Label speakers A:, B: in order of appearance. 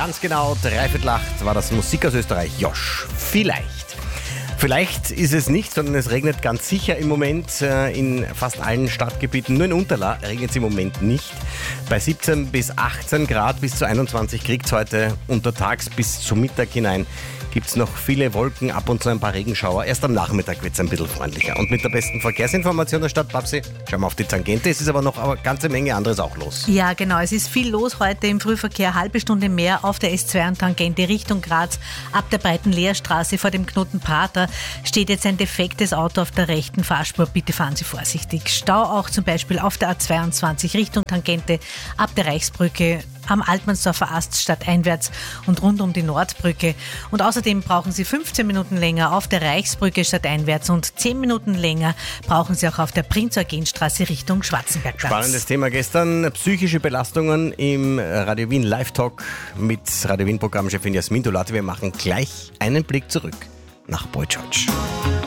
A: Ganz genau, 7:15 war das Musik aus Österreich. Josh, vielleicht. Vielleicht ist es nicht, sondern es regnet ganz sicher im Moment in fast allen Stadtgebieten. Nur in Unterla regnet es im Moment nicht. Bei 17 bis 18 Grad bis zu 21 kriegt es heute untertags bis zum Mittag hinein. Gibt es noch viele Wolken, ab und zu ein paar Regenschauer. Erst am Nachmittag wird es ein bisschen freundlicher. Und mit der besten Verkehrsinformation der Stadt Babsi, schauen wir auf die Tangente. Es ist aber noch eine ganze Menge anderes auch los.
B: Ja, genau. Es ist viel los heute im Frühverkehr. Halbe Stunde mehr auf der S2 und Tangente Richtung Graz. Ab der breiten Leerstraße vor dem Knoten Prater steht jetzt ein defektes Auto auf der rechten Fahrspur. Bitte fahren Sie vorsichtig. Stau auch zum Beispiel auf der A22 Richtung Tangente ab der Reichsbrücke am Altmannsdorfer Ast stadteinwärts und rund um die Nordbrücke. Und außerdem brauchen Sie 15 Minuten länger auf der Reichsbrücke stadteinwärts und 10 Minuten länger brauchen Sie auch auf der Prinz-Eugen-Straße Richtung Schwarzenbergplatz.
A: Spannendes Thema gestern. Psychische Belastungen im Radio Wien Live-Talk mit Radio Wien-Programmchefin Jasmin Dolati. Wir machen gleich einen Blick zurück nach Boy George.